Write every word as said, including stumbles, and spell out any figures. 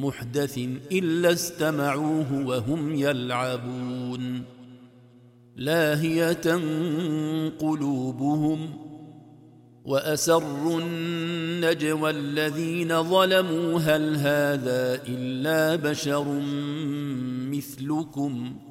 محدث إلا استمعوه وهم يلعبون لاهية قلوبهم وأسروا النجوى الذين ظلموا هل هذا إلا بشر مثلكم